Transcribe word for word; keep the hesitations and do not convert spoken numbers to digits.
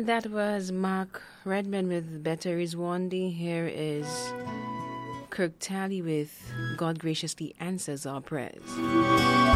That was Mark Redman with Better Is One Day. Here is Kirk Talley with God Graciously Answers Our Prayers.